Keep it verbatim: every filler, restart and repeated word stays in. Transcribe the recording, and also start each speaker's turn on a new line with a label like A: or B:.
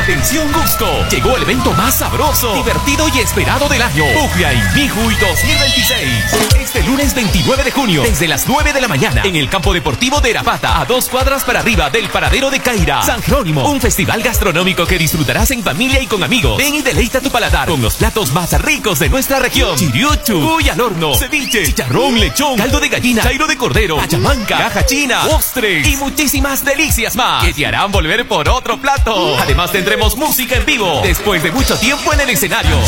A: Atención Cusco, llegó el evento más sabroso, divertido y esperado del año. Ucrania Mijuy dos mil veintiséis. Este lunes veintinueve de junio, desde las nueve de la mañana, en el campo deportivo de Erapata, a dos cuadras para arriba del paradero de Caira, San Jerónimo. Un festival gastronómico que disfrutarás en familia y con amigos. Ven y deleita tu paladar con los platos más ricos de nuestra región. Chiriuchu, cuy al horno, ceviche, chicharrón, lechón, caldo de gallina, chairo de cordero, pachamanca, caja china, postres y muchísimas delicias más que te harán volver por otro plato. Además tendremos música en vivo después de mucho tiempo en el escenario.